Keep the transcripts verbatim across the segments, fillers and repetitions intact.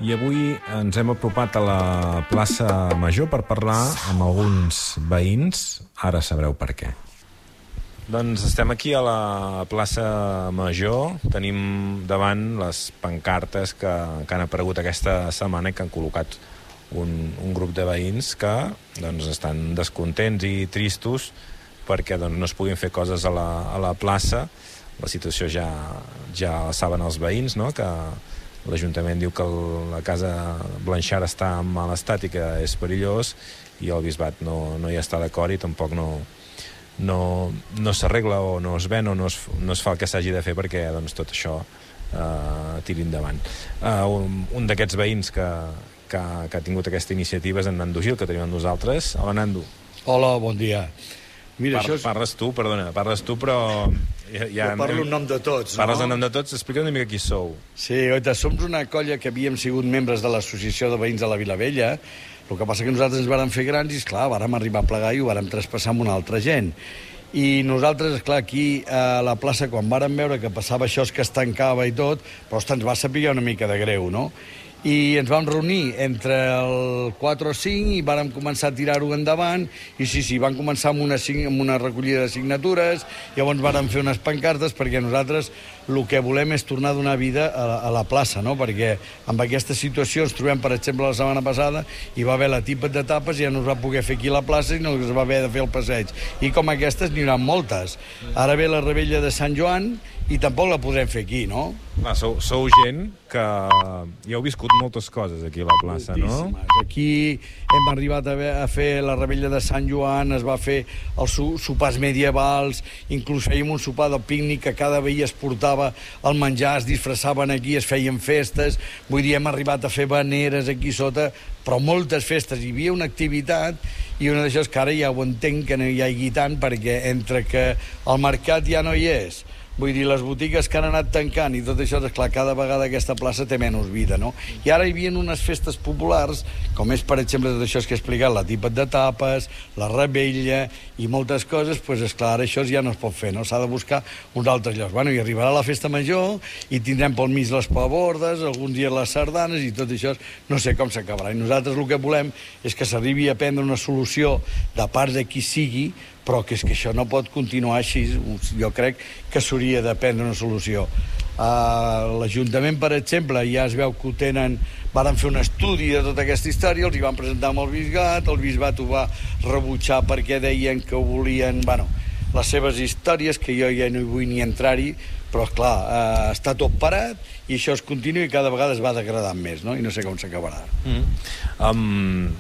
I avui ens hem apropat a la plaça Major per parlar amb alguns veïns. Ara sabreu per què. Doncs estem aquí a la plaça Major. Tenim davant les pancartes que, que han aparegut aquesta setmana i que han col·locat un, un grup de veïns que doncs, estan descontents i tristos perquè doncs, no es puguin fer coses a la, a la plaça. La situació ja, ja la saben els veïns, no?, que l'Ajuntament diu que el, la casa Blanxart està en mal estat i que és perillós, i el bisbat no, no hi està d'acord i tampoc no, no, no s'arregla o no es ven o no es, no es fa el que s'hagi de fer perquè doncs, tot això eh, tiri endavant. Eh, un un d'aquests veïns que, que, que ha tingut aquesta iniciativa és en Nando Gil, que tenim amb nosaltres. Hola, Nando. Hola, bon dia. Mira, Par això és... Parles tu, perdona, parles tu, però... Ja, ja jo parlo en nom de tots, Parles no? en nom de tots. Explica una mica qui sou. Sí, oita, som una colla que havíem sigut membres de l'Associació de Veïns de la Vilavella. El que passa que nosaltres ens vàrem fer grans i, esclar, vàrem arribar a plegar i ho vàrem traspassar amb una altra gent. I nosaltres, esclar, aquí a la plaça, quan vàrem veure que passava això, que es tancava i tot, però ens va saber una mica de greu, no? I ens vam reunir entre el quatre o cinc i vàrem començar a tirar-ho endavant, i sí, sí, vam començar amb una, amb una recollida de signatures, llavors vàrem fer unes pancartes, perquè nosaltres el que volem és tornar a donar vida a la, a la plaça, no?, perquè amb aquesta situació ens trobem, per exemple, la setmana passada, hi va haver la tipa de tapes i ja no es va poder fer aquí la plaça i no es va haver de fer el passeig. I com aquestes n'hi haurà moltes. Ara ve la rebella de Sant Joan i tampoc la podrem fer aquí, no? Clar, sou, sou gent que ja heu viscut moltes coses aquí a la plaça, no? Aquí hem arribat a, a fer la rebella de Sant Joan, es va fer els su sopars medievals, inclús fèiem un sopar del pícnic que cada veí es portava el menjar, es disfressaven aquí, es feien festes, vull dir, hem arribat a fer baneres aquí sota, però moltes festes. Hi havia una activitat i una d'això és que ara ja ho entenc que no hi hagi tant, perquè entre que el mercat ja no hi és, vull dir, les botigues que han anat tancant i tot això, és clar, cada vegada aquesta plaça té menys vida, no? I ara hi havia unes festes populars, com és, per exemple, tot això que he explicat, la tipa de tapes, la rebella i moltes coses, doncs, esclar, ara això ja no es pot fer, no? S'ha de buscar uns altres llocs. Bueno, i arribarà la festa major i tindrem pel mig les pabordes, alguns dies les sardanes i tot això, no sé com s'acabarà. I nosaltres el que volem és que s'arribi a prendre una solució de part de qui sigui, però que és que això no pot continuar així. Jo crec que s'hauria de prendre una solució. Uh, L'Ajuntament, per exemple, ja es veu que ho tenen... Varen fer un estudi de tota aquesta història, els hi van presentar amb el bisbat, el bisbat ho va rebutjar perquè deien que ho volien... Bueno, les seves històries, que jo ja no hi vull ni entrar-hi, però, clar, uh, està tot parat i això es continua i cada vegada es va degradant més, no? I no sé com s'acabarà. Mm. Um...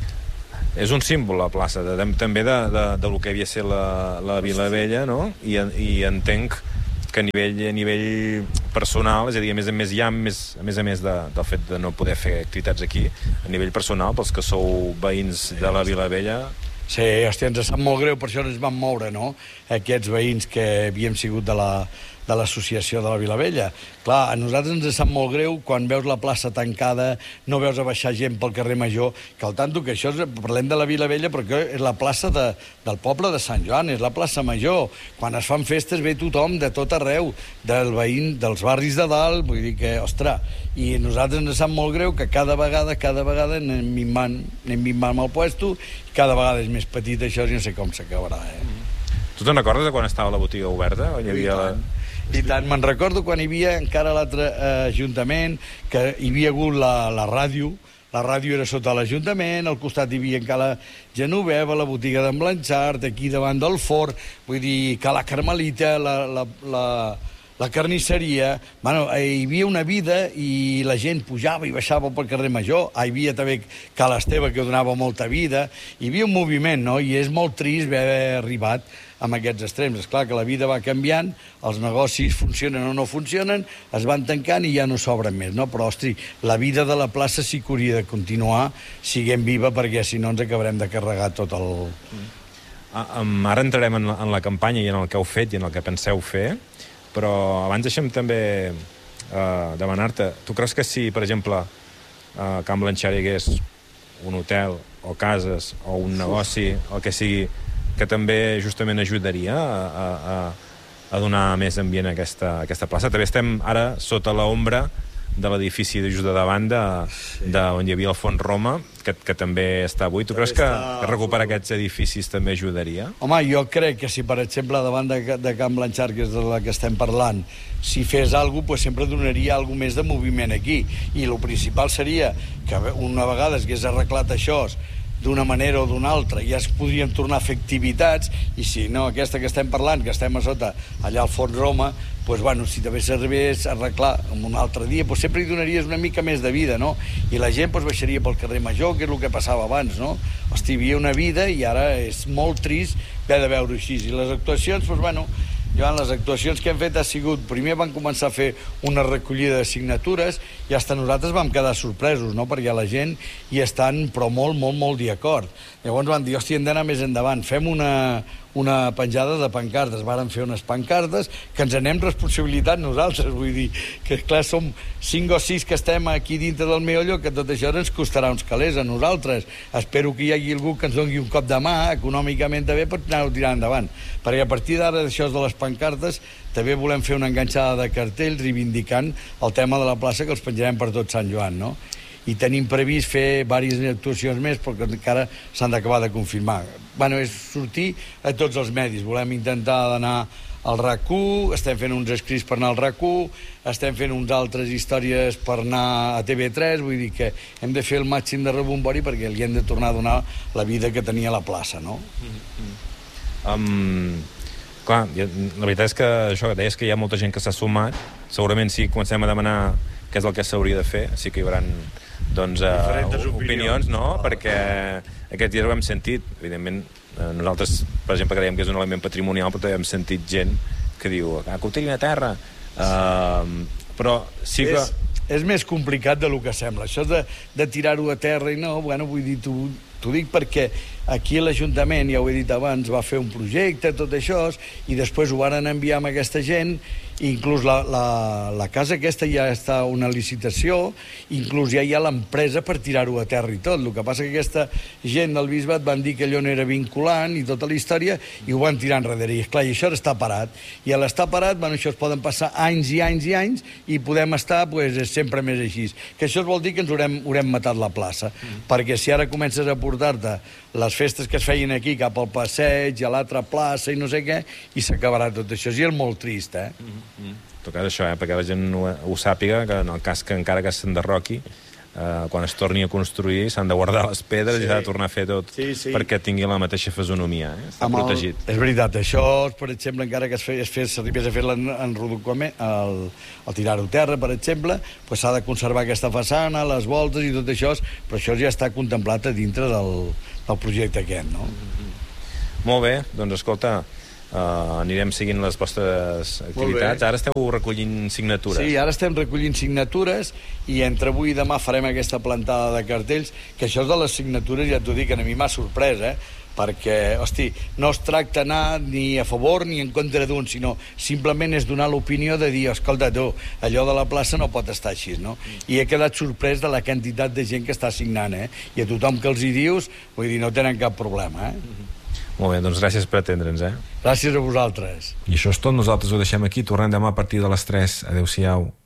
És un símbol, la plaça, de, de, també de, de, de lo que havia de ser la, la Vilavella, no? I, i entenc que a nivell, a nivell personal, és a dir, a més a més, ja, a més, a més, a més de, del fet de no poder fer activitats aquí, a nivell personal, pels que sou veïns de la Vilavella... Sí, hòstia, ens sap molt greu, per això ens vam moure, no?, aquests veïns que havíem sigut de la de l'associació de la Vilavella. Clar, a nosaltres ens sap molt greu quan veus la plaça tancada, no veus a baixar gent pel carrer Major, que al tanto que això és, parlem de la Vilavella perquè és la plaça de, del poble de Sant Joan, és la plaça Major. Quan es fan festes ve tothom de tot arreu, del veïn, dels barris de dalt, vull dir que, ostres, i a nosaltres ens sap molt greu que cada vegada, cada vegada anem minvant, anem minvant el puesto, i cada vegada és més petit això i no sé com s'acabarà, eh? Tu te'n recordes de quan estava la botiga oberta? Quan hi havia la... I tant, me'n recordo quan hi havia encara l'altre eh, ajuntament, que hi havia hagut la, la ràdio, la ràdio era sota l'Ajuntament, al costat hi havia encara la Genoveva, la botiga d'en Blanxart, aquí davant del forn, vull dir, que la Carmelita, la, la, la, la carnisseria... Bueno, hi havia una vida i la gent pujava i baixava pel carrer Major, hi havia també Cal Esteve, que donava molta vida, hi havia un moviment, no?, i és molt trist haver arribat amb aquests extrems. És clar que la vida va canviant, els negocis funcionen o no funcionen, es van tancant i ja no s'obren més, no? Però, hosti, la vida de la plaça sí que hauria de continuar siguent viva, perquè si no ens acabarem de carregar tot el... Mm. Ara entrarem en la, en la campanya i en el que heu fet i en el que penseu fer, però abans deixem també eh, demanar-te, tu creus que si, per exemple, a Can Blanxart hi hagués un hotel o cases o un negoci, el que sigui, que també justament ajudaria a, a, a donar més ambient a aquesta, a aquesta plaça? També estem ara sota l'ombra de l'edifici de just de davant de, sí. de on hi havia el Font Roma, que, que també està avui. Tu creus que, que recuperar aquests edificis també ajudaria? Home, jo crec que si, per exemple, davant de, de Can Blanchard, que és de la que estem parlant, si fes alguna cosa, pues sempre donaria alguna més de moviment aquí. I el principal seria que una vegada es hagués arreglat això d'una manera o d'una altra, ja es podrien tornar a fer activitats, i si no, aquesta que estem parlant, que estem a sota, allà al Font Roma, pues, bueno, si també s'arribés a arreglar en un altre dia, pues, sempre hi donaries una mica més de vida, no? I la gent pues, baixaria pel carrer Major, que és el que passava abans, no? Hosti, hi havia una vida i ara és molt trist haver de veure així. I les actuacions, pues, bueno, Joan, les actuacions que hem fet ha sigut... Primer van començar a fer una recollida de signatures i fins nosaltres vam quedar sorpresos, no?, perquè la gent hi estan, però molt, molt, molt d'acord. Llavors van dir, hòstia, hem d'anar més endavant, fem una, una penjada de pancartes. Varen fer unes pancartes que ens anem responsabilitat nosaltres, vull dir que, clar, som cinc o sis que estem aquí dintre del meollo, que tot això ens costarà uns calés a nosaltres. Espero que hi hagi algú que ens doni un cop de mà, econòmicament també, per anar-ho tirant endavant. Perquè a partir d'ara d'això de les pancartes també volem fer una enganxada de cartells reivindicant el tema de la plaça, que els penjarem per tot Sant Joan, no? I tenim previst fer diverses actuacions més, perquè encara s'han d'acabar de confirmar. Bueno, és sortir a tots els medis. Volem intentar d'anar al R A C u, estem fent uns escrits per anar al R A C u, estem fent uns altres històries per anar a T V tres, vull dir que hem de fer el màxim de rebombori perquè li hem de tornar a donar la vida que tenia la plaça, no? Mm-hmm. Um, clar, la veritat és que això que deies, que hi ha molta gent que s'ha sumat. Segurament si comencem a demanar què és el que s'hauria de fer, sí que hi haurà doncs, uh, opinions, no? Perquè aquests dies ho hem sentit. Evidentment, uh, nosaltres, per exemple, creiem que és un element patrimonial, però també hem sentit gent que diu ah, que ho tirin a terra. Uh, però sí que... És, és més complicat del que sembla. Això de, de tirar-ho a terra i no, bueno, vull dir, t'ho dic perquè aquí l'Ajuntament, ja ho he dit abans, va fer un projecte, tot això, i després ho van enviar amb aquesta gent, i inclús la, la, la casa aquesta ja està una licitació, inclús ja hi ha l'empresa per tirar-ho a terra i tot. El que passa que aquesta gent del bisbat van dir que allò no era vinculant i tota la història, i ho van tirar enrere. I esclar, i això està parat. I a l'estar parat, bueno, això es poden passar anys i anys i anys, i podem estar pues, sempre més així. Que això vol dir que ens haurem, haurem matat la plaça. Mm. Perquè si ara comences a portar-te les festes que es feien aquí cap al passeig, a l'altra plaça i no sé què, i s'acabarà tot això. I és molt trist, eh? Mm -hmm. En tot cas, això, eh? perquè la gent ho, ho sàpiga, que en el cas que encara que s'enderroqui, eh, quan es torni a construir s'han de guardar les pedres sí. i s'ha de tornar a fer tot sí, sí. perquè tingui la mateixa fisonomia. Eh? Està Amb protegit. El... És veritat, això, per exemple, encara que es fes, es fes, s'arribés a fer l'enrodocament, el, el tirar-ho a terra, per exemple, pues s'ha de conservar aquesta façana, les voltes i tot això, però això ja està contemplat a dintre del, del projecte aquest, no? Mm-hmm. Molt bé, doncs escolta, Uh, anirem seguint les vostres activitats. Ara esteu recollint signatures. Sí, ara estem recollint signatures i entre avui i demà farem aquesta plantada de cartells, que això de les signatures, ja t'ho dic, a mi m'ha sorprès, eh? Perquè, hosti, no es tracta anar ni a favor ni en contra d'un, sinó simplement és donar l'opinió de dir, escolta, tu, allò de la plaça no pot estar així, no? I he quedat sorprès de la quantitat de gent que està signant, eh? I a tothom que els hi dius, vull dir, no tenen cap problema, eh? Molt bé, doncs gràcies per atendre'ns, eh? Gràcies a vosaltres. I això és tot, nosaltres ho deixem aquí, tornem demà a partir de les tres. Adéu-siau.